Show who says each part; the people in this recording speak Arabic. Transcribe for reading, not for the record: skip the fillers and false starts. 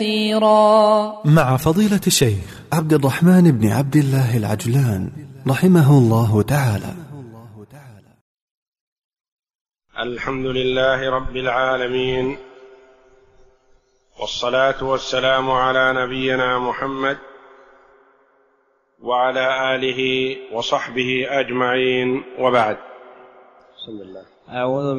Speaker 1: كثيرا.
Speaker 2: مع فضيلة الشيخ
Speaker 3: عبد الرحمن بن عبد الله العجلان رحمه الله تعالى.
Speaker 4: الحمد لله رب العالمين، والصلاة والسلام على نبينا محمد وعلى آله وصحبه أجمعين، وبعد.
Speaker 5: أعوذ